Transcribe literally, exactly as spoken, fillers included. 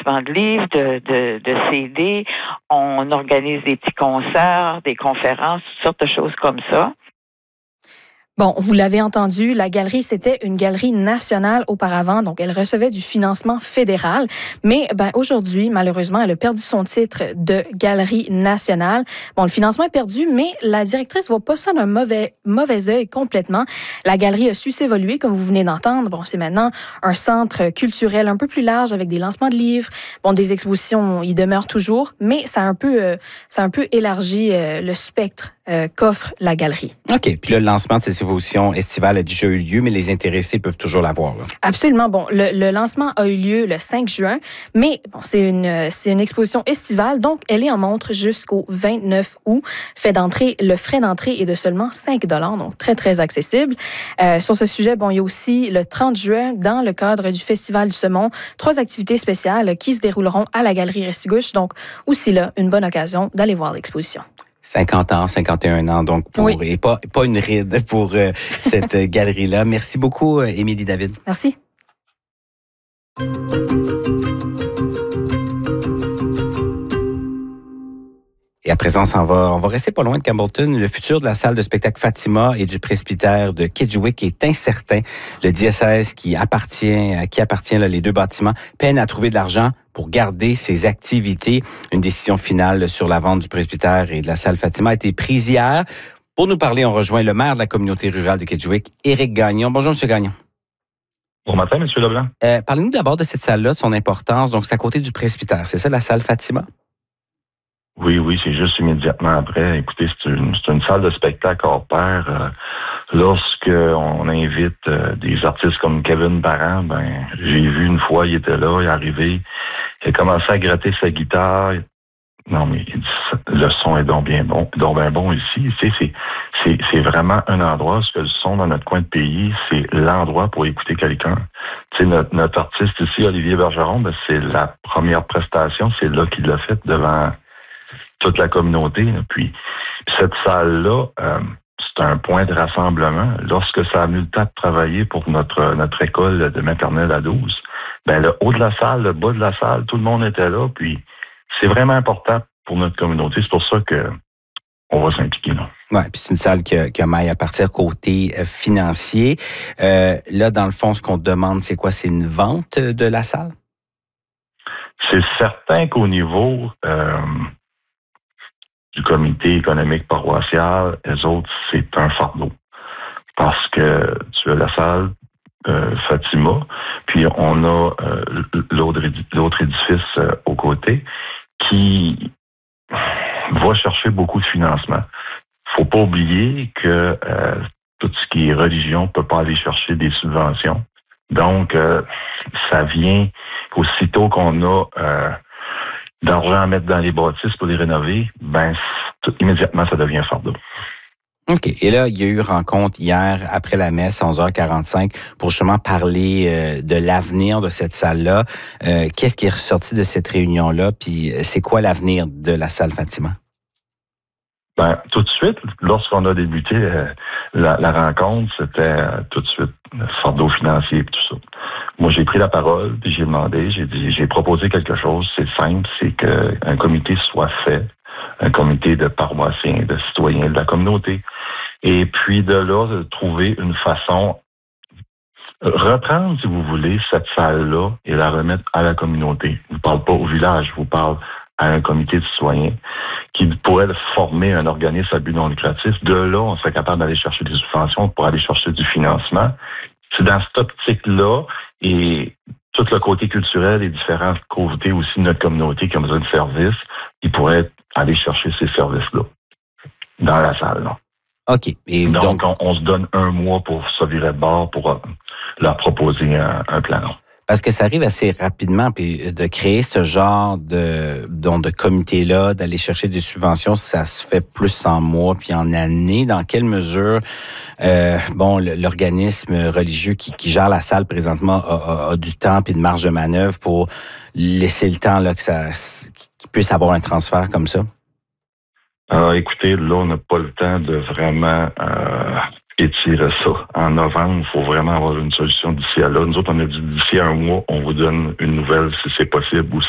lancement de livres, de, de, de C D. On organise des petits concerts, des conférences, toutes sortes de choses comme ça. Bon, vous l'avez entendu, la galerie, c'était une galerie nationale auparavant, donc elle recevait du financement fédéral. Mais ben, aujourd'hui, malheureusement, elle a perdu son titre de galerie nationale. Bon, le financement est perdu, mais la directrice ne voit pas ça d'un mauvais, mauvais œil complètement. La galerie a su s'évoluer, comme vous venez d'entendre. Bon, c'est maintenant un centre culturel un peu plus large avec des lancements de livres. Bon, des expositions, il demeure toujours, mais ça a un peu, euh, ça a un peu élargi euh, le spectre euh, qu'offre la galerie. OK. Puis le lancement de ces expositions estivales a déjà eu lieu, mais les intéressés peuvent toujours la voir. Là. Absolument. Bon, le, le lancement a eu lieu le cinq juin, mais bon, c'est une, c'est une exposition estivale, donc elle est en montre jusqu'au vingt-neuf août. Fait d'entrée, le frais d'entrée est de seulement cinq dollars, donc très, très accessible. Euh, sur ce sujet, bon, il y a aussi le trente juin, dans le cadre du Festival du Saumon, trois activités spéciales qui se dérouleront à la Galerie Restigouche. Donc, aussi là, une bonne occasion d'aller voir l'exposition. cinquante ans, cinquante et un ans, donc pour, oui. et pas, pas une ride pour euh, cette galerie-là. Merci beaucoup, euh, Émilie David. Merci. Et à présent, on s'en va, on va rester pas loin de Campbellton. Le futur de la salle de spectacle Fatima et du presbytère de Kedgewick est incertain. Le diocèse qui appartient, qui appartient là, les deux bâtiments, peine à trouver de l'argent pour garder ses activités. Une décision finale sur la vente du presbytère et de la salle Fatima a été prise hier. Pour nous parler, on rejoint le maire de la communauté rurale de Kedgewick, Éric Gagnon. Bonjour, M. Gagnon. Bon matin, M. Leblanc. Euh, parlez-nous d'abord de cette salle-là, de son importance. Donc, c'est à côté du presbytère. C'est ça, la salle Fatima? Oui, oui, c'est juste immédiatement après. Écoutez, c'est une, c'est une salle de spectacle hors pair. Euh, lorsque on invite euh, des artistes comme Kevin Parent, ben j'ai vu une fois, il était là, il est arrivé, il a commencé à gratter sa guitare. Non, mais il dit, le son est donc bien bon, donc bien bon ici. Tu sais, c'est, c'est, c'est vraiment un endroit, parce que le son dans notre coin de pays, c'est l'endroit pour écouter quelqu'un. Tu sais, notre, notre artiste ici, Olivier Bergeron, ben, c'est la première prestation, c'est là qu'il l'a fait devant toute la communauté. Puis, puis cette salle-là, euh, c'est un point de rassemblement. Lorsque ça a eu le temps de travailler pour notre notre école de maternelle à douze, ben le haut de la salle, le bas de la salle, tout le monde était là. Puis c'est vraiment important pour notre communauté. C'est pour ça que on va s'impliquer là. Oui, puis c'est une salle qui a, qui a maille à partir côté euh, financier. Euh, là, dans le fond, ce qu'on demande, c'est quoi? C'est une vente de la salle? C'est certain qu'au niveau euh, du comité économique paroissial, les autres, c'est un fardeau. Parce que tu as la salle euh, Fatima, puis on a euh, l'autre, l'autre édifice euh, aux côtés qui va chercher beaucoup de financement. Faut pas oublier que euh, tout ce qui est religion peut pas aller chercher des subventions. Donc, euh, ça vient aussitôt qu'on a euh, d'argent à mettre dans les bâtisses pour les rénover, ben tout, immédiatement, ça devient un fardeau. OK. Et là, il y a eu rencontre hier après la messe à onze heures quarante-cinq pour justement parler euh, de l'avenir de cette salle-là. Euh, qu'est-ce qui est ressorti de cette réunion-là? Puis c'est quoi l'avenir de la salle Fatima? Ben, tout de suite, lorsqu'on a débuté euh, la, la rencontre, c'était euh, tout de suite le fardeau financier et tout ça. Moi, j'ai pris la parole, puis j'ai demandé, j'ai dit, j'ai proposé quelque chose, c'est simple, c'est qu'un comité soit fait, un comité de paroissiens, de citoyens de la communauté. Et puis de là, de trouver une façon, reprendre, si vous voulez, cette salle-là et la remettre à la communauté. Je ne vous parle pas au village, je vous parle à un comité de citoyens qui pourrait former un organisme à but non lucratif. De là, on serait capable d'aller chercher des subventions pour aller chercher du financement. C'est dans cette optique-là et tout le côté culturel et différents côtés aussi de notre communauté qui ont besoin de services, ils pourraient aller chercher ces services-là dans la salle. Là. OK. Et donc, donc on, on se donne un mois pour se virer de bord pour euh, leur proposer un, un plan. Parce que ça arrive assez rapidement, puis de créer ce genre de, donc de comité-là, d'aller chercher des subventions, ça se fait plus en mois puis en année. Dans quelle mesure, euh, bon, l'organisme religieux qui, qui gère la salle présentement a, a, a du temps puis de marge de manœuvre pour laisser le temps là que ça qu'il puisse avoir un transfert comme ça? Ah, écoutez, là, on n'a pas le temps de vraiment euh, étirer ça. En novembre, il faut vraiment avoir une solution d'ici à là. Nous autres, on a dit d'ici à un mois, on vous donne une nouvelle si c'est possible ou